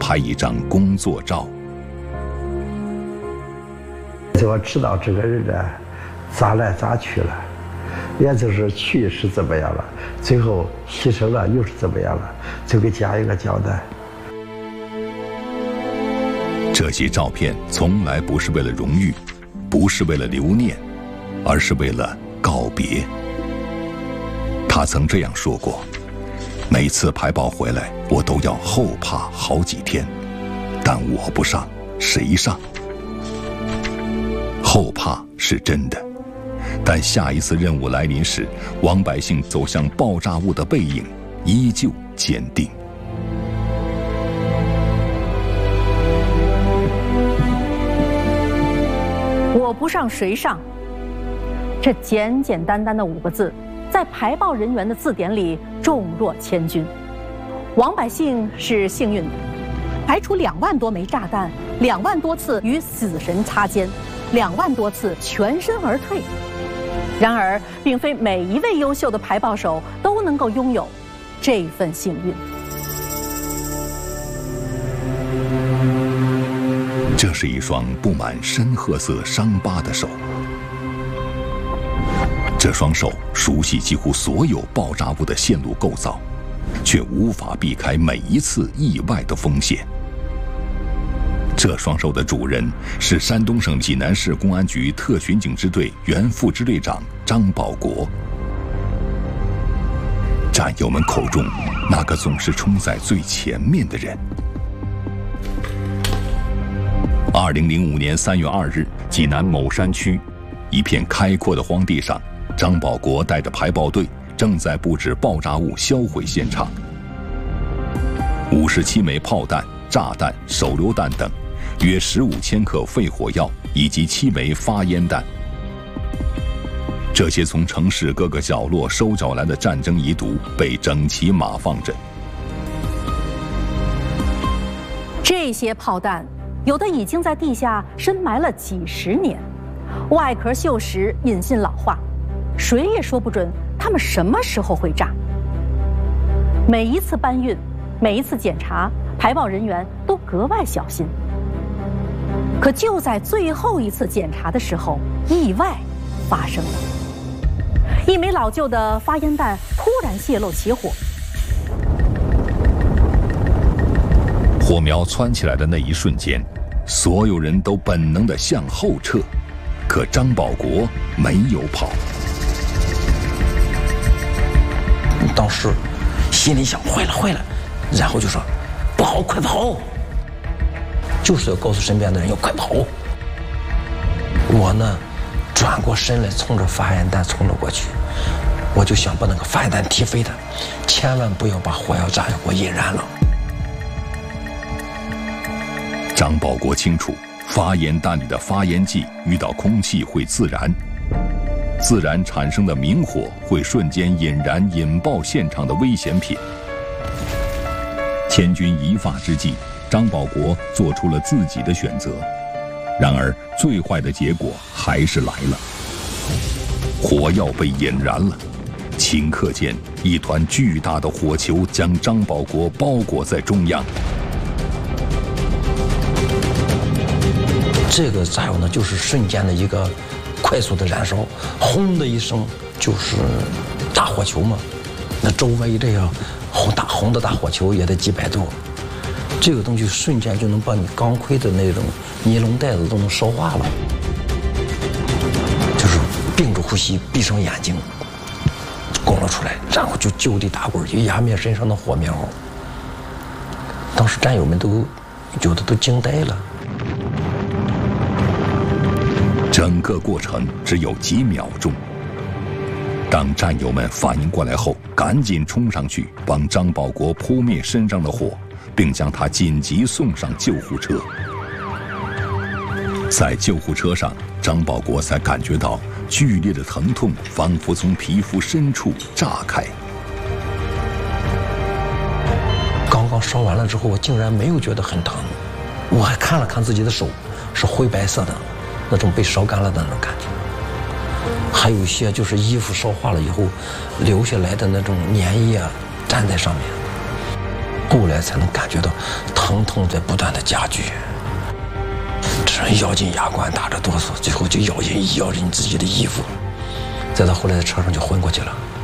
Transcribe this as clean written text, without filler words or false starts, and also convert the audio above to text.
拍一张工作照。 我知道这个人呢，咋来咋去了，也就是去是怎么样了，最后牺牲了又是怎么样了，就给家一个交代。 这些照片从来不是为了荣誉，不是为了留念，而是为了告别。他曾这样说过：每次排报回来，我都要后怕好几天，但我不上，谁上？后怕是真的，但下一次任务来临时，王百姓走向爆炸物的背影依旧坚定。 我不上谁上？这简简单单的5个字，在排报人员的字典里重若千钧。王百姓是幸运的，排除2万多枚炸弹，2万多次与死神擦肩，2万多次全身而退。然而，并非每一位优秀的排报手都能够拥有这份幸运。 这是一双布满深褐色伤疤的手，这双手熟悉几乎所有爆炸物的线路构造，却无法避开每一次意外的风险。这双手的主人是山东省济南市公安局特巡警支队原副支队长张保国。战友们口中那个总是冲在最前面的人。2005年3月2日，济南某山区，一片开阔的荒地上，张保国带着排报队正在布置爆炸物销毁现场。57枚炮弹、炸弹、手榴弹等，约15千克废火药以及7枚发烟弹。这些从城市各个角落收缴来的战争遗毒被整齐码放着。 这些炮弹，有的已经在地下深埋了几10年，外壳锈蚀，引信老化，谁也说不准它们什么时候会炸。每一次搬运，每一次检查，排报人员都格外小心。可就在最后一次检查的时候，意外发生了。一枚老旧的发烟弹突然泄漏起火， 火苗蹿起来的那一瞬间，所有人都本能地向后撤，可张保国没有跑。 当时心里想坏了坏了，然后就说不好，快跑，就是要告诉身边的人要快跑。我呢转过身来，冲着发烟弹冲了过去，我就想把那个发烟弹踢飞它，千万不要把火药炸药给我引燃了。 张保国清楚，发烟弹里的发烟剂遇到空气会自燃，自燃产生的明火会瞬间引燃引爆现场的危险品。千钧一发之际，张保国做出了自己的选择。然而，最坏的结果还是来了，火药被引燃了。顷刻间，一团巨大的火球将张保国包裹在中央。 这个炸药呢，就是瞬间的一个快速的燃烧，轰的一声就是大火球嘛。那周围这样红的大火球也得几百多，这个东西瞬间就能把你钢盔的那种尼龙带子都能烧化了。就是屏住呼吸，闭上眼睛，拱了出来，然后就就地打滚，就压灭身上的火苗。当时战友们都有的都惊呆了。 整个过程只有几秒钟。当战友们反应过来后，赶紧冲上去帮张保国扑灭身上的火，并将他紧急送上救护车。在救护车上，张保国才感觉到剧烈的疼痛仿佛从皮肤深处炸开。 刚刚烧完了之后，我竟然没有觉得很疼，我还看了看自己的手，是灰白色的，那种被烧干了的那种感觉。还有一些就是衣服烧化了以后留下来的那种粘液啊，粘在上面。 后来才能感觉到疼痛在不断的加剧，只能咬紧牙关，打着哆嗦，最后就咬紧自己的衣服，再到后来在车上就昏过去了。